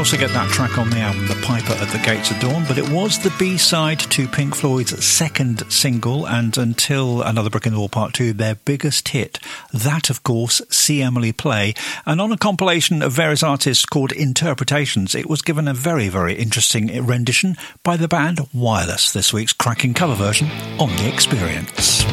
also get that track on the album, The Piper at the Gates of Dawn, but it was the B-side to Pink Floyd's second single, and until Another Brick in the Wall Part 2, their biggest hit. That, of course, See Emily Play. And on a compilation of various artists called Interpretations, it was given a very, very interesting rendition by the band Wireless, this week's cracking cover version on The Experience.